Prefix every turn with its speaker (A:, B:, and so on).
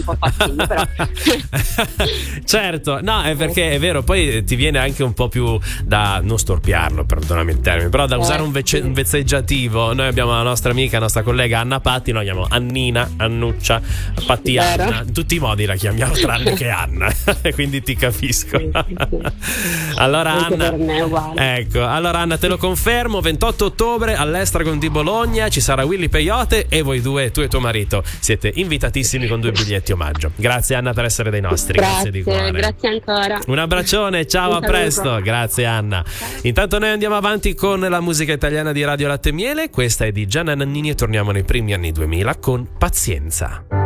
A: po' fastidio, però.
B: Certo, no, è perché è vero, poi ti viene anche un po' più da non storpiarlo, perdonami il termine, però da usare un vezzeggiativo. Noi abbiamo la nostra amica, la nostra collega Anna Patti, noi chiamiamo Annina, Annuccia, Patti Anna, in tutti i modi la chiamiamo tranne che Anna, quindi ti capisco. Allora
A: Anche
B: Anna,
A: per me è uguale.
B: ecco, allora Anna te lo confermo, 28 ottobre all'Estragon di Bologna ci sarà Willy Peyote e voi due, tu e tuo marito, siete invitatissimi con 2 biglietti omaggio. Grazie Anna per essere dei nostri, grazie di cuore.
A: Grazie ancora.
B: Un abbraccione, ciao, a presto. Grazie Anna. Intanto noi andiamo avanti con la musica italiana di Radio Latte e Miele. Questa è di Gianna Nannini e torniamo nei primi anni 2000 con Pazienza.